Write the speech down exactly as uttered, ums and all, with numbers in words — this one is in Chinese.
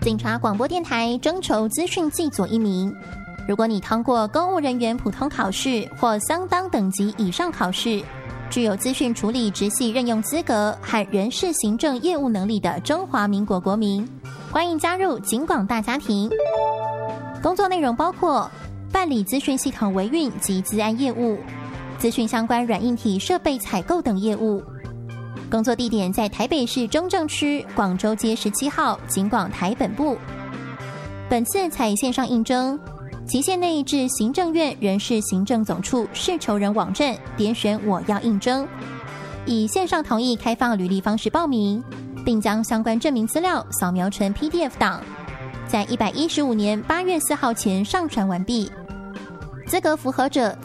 警察广播电台征求资讯技佐一名。如果你通过公务人员普通考试或相当等级以上考试，具有资讯处理直系任用资格和人事行政业务能力的中华民国国民，欢迎加入警广大家庭。工作内容包括办理资讯系统维运及资安业务、资讯相关软硬体设备采购等业务。工作地点在台北市中正区广州街十七号警广台本部。本次采线上应征，期限内至行政院人事行政总处事求人网站点选我要应征，以线上同意开放履历方式报名，并将相关证明资料扫描成 P D F 档，在一百一十五年八月四号前上传完毕。资格符合者